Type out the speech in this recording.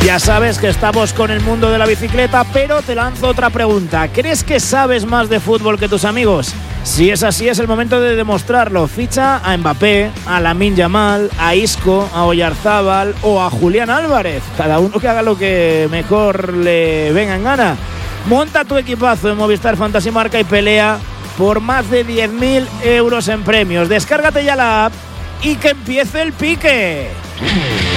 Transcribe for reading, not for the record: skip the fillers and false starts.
Ya sabes que estamos con el mundo de la bicicleta, pero te lanzo otra pregunta. ¿Crees que sabes más de fútbol que tus amigos? Si es así, es el momento de demostrarlo. Ficha a Mbappé, a Lamine Yamal, a Isco, a Oyarzábal o a Julián Álvarez. Cada uno que haga lo que mejor le venga en gana. Monta tu equipazo en Movistar Fantasy Marca y pelea por más de 10.000 euros en premios. Descárgate ya la app y que empiece el pique.